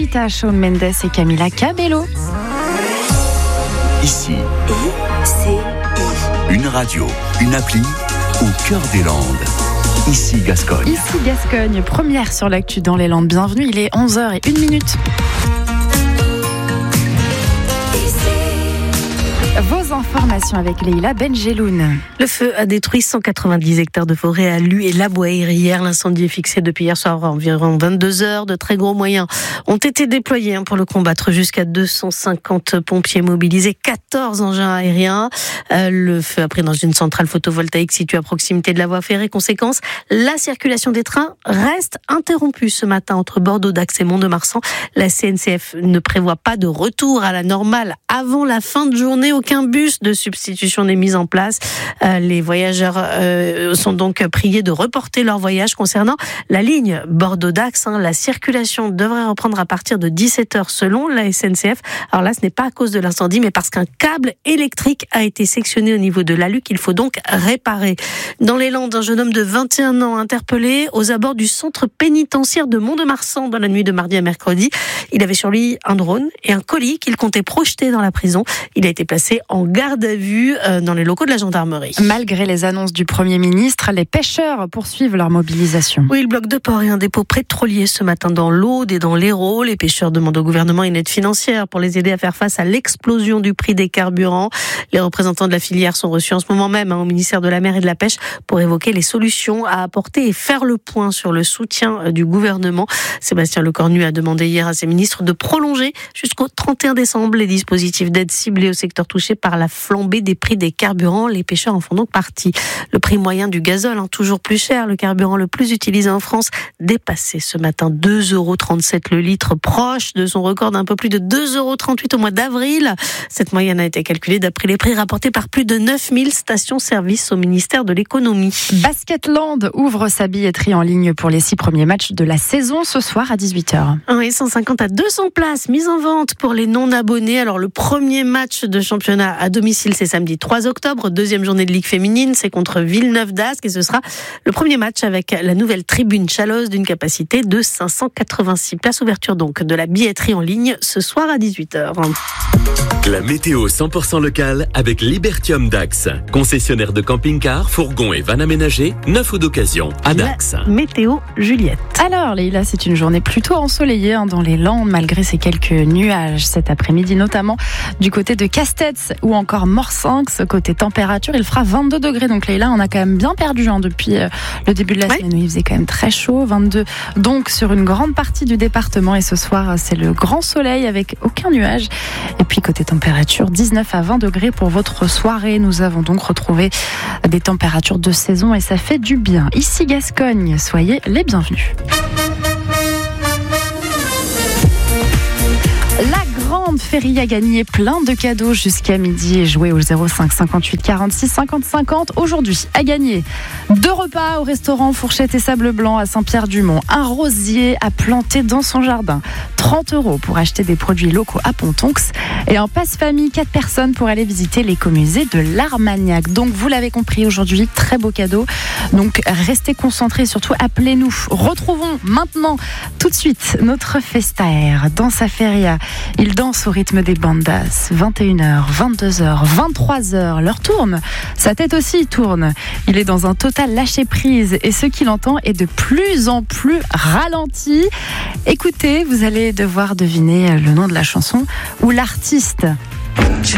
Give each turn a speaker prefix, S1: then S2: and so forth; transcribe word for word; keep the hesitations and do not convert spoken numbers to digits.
S1: Lolita, Shawn Mendes et Camila Cabello.
S2: Ici,
S3: I C I.
S2: une radio, une appli au cœur des Landes. Ici Gascogne.
S1: Ici Gascogne, première sur l'actu dans les Landes. Bienvenue, il est onze heures une minute. Vos informations avec Leïla Benjeloun.
S4: Le feu a détruit cent quatre-vingt-dix hectares de forêt à Lue et La Boëre hier. L'incendie est fixé depuis hier soir à environ vingt-deux heures. De très gros moyens ont été déployés pour le combattre. Jusqu'à deux cent cinquante pompiers mobilisés, quatorze engins aériens. Euh, le feu a pris dans une centrale photovoltaïque située à proximité de la voie ferrée. Conséquence, la circulation des trains reste interrompue ce matin entre Bordeaux, Dax et Mont-de-Marsan. La S N C F ne prévoit pas de retour à la normale avant la fin de journée. Aucun bus de substitution n'est mis en place. Euh, les voyageurs euh, sont donc priés de reporter leur voyage. Concernant la ligne Bordeaux-Dax, hein, la circulation devrait reprendre à partir de dix-sept heures selon la S N C F. Alors là, ce n'est pas à cause de l'incendie, mais parce qu'un câble électrique a été sectionné au niveau de la Lue qu'il faut donc réparer. Dans les Landes, un jeune homme de vingt et un ans interpellé aux abords du centre pénitentiaire de Mont-de-Marsan dans la nuit de mardi à mercredi. Il avait sur lui un drone et un colis qu'il comptait projeter dans la prison. Il a été placé en garde à vue dans les locaux de la gendarmerie.
S1: Malgré les annonces du Premier ministre, les pêcheurs poursuivent leur mobilisation.
S4: Oui, le bloc de port et un dépôt pétrolier ce matin dans l'Aude et dans l'Hérault. Les pêcheurs demandent au gouvernement une aide financière pour les aider à faire face à l'explosion du prix des carburants. Les représentants de la filière sont reçus en ce moment même hein, au ministère de la Mer et de la Pêche pour évoquer les solutions à apporter et faire le point sur le soutien du gouvernement. Sébastien Lecornu a demandé hier à ses ministres de prolonger jusqu'au trente et un décembre les dispositifs d'aide ciblés au secteur touché par la flambée des prix des carburants. Les pêcheurs en font donc partie. Le prix moyen du gazole, hein, toujours plus cher, le carburant le plus utilisé en France, dépassait ce matin deux euros trente-sept le litre, proche de son record d'un peu plus de deux euros trente-huit au mois d'avril. Cette moyenne a été calculée d'après les prix rapportés par plus de neuf mille stations-service au ministère de l'économie.
S1: Basketland ouvre sa billetterie en ligne pour les six premiers matchs de la saison ce soir à dix-huit heures.
S4: Oui, cent cinquante à deux cents places mises en vente pour les non-abonnés. Alors le premier match de championnat à domicile, c'est samedi trois octobre. Deuxième journée de Ligue féminine, c'est contre Villeneuve d'Ascq et ce sera le premier match avec la nouvelle tribune Chalosse d'une capacité de cinq cent quatre-vingt-six places. Ouverture donc de la billetterie en ligne ce soir à dix-huit heures.
S5: La météo cent pour cent locale avec Libertium Dax. Concessionnaire de camping-cars, fourgons et vannes aménagées, neuf ou d'occasion à Dax.
S4: La météo Juliette.
S1: Alors Leïla, c'est une journée plutôt ensoleillée hein, dans les Landes malgré ces quelques nuages cet après-midi, notamment du côté de Castets ou encore Morsinx. Côté température, il fera vingt-deux degrés. Donc Leïla, on a quand même bien perdu hein, depuis euh, le début de la ouais. semaine où il faisait quand même très chaud. vingt-deux donc sur une grande partie du département et ce soir c'est le grand soleil avec aucun nuage. Et puis côté température, dix-neuf à vingt degrés pour votre soirée. Nous avons donc retrouvé des températures de saison et ça fait du bien. Ici Gascogne, soyez les bienvenus. La grande féerie a gagné plein de cadeaux jusqu'à midi et joué au zéro cinq cinquante-huit quarante-six cinquante cinquante. Aujourd'hui, a gagné deux repas au restaurant Fourchette et Sable Blanc à Saint-Pierre-du-Mont, un rosier à planter dans son jardin, trente euros pour acheter des produits locaux à Pontonx et un passe-famille, quatre personnes pour aller visiter l'écomusée de l'Armagnac. Donc vous l'avez compris aujourd'hui, très beau cadeau. Donc restez concentrés, surtout appelez-nous. Retrouvons maintenant tout de suite notre festaire dans sa feria. Il danse au rythme des bandas. vingt et une heures, vingt-deux heures, vingt-trois heures, l'heure tourne. Sa tête aussi tourne. Il est dans un total lâcher-prise et ce qu'il entend est de plus en plus ralenti. Écoutez, vous allez devoir deviner le nom de la chanson ou l'artiste.